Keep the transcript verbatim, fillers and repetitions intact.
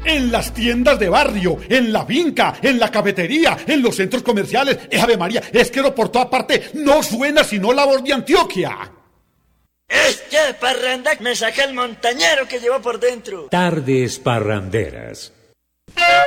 en las tiendas de barrio, en la finca, en la cafetería, en los centros comerciales. Eh, Ave María, es que por toda parte no suena sino la voz de Antioquia. Es que parranda me saca el montañero que llevo por dentro. Tardes parranderas.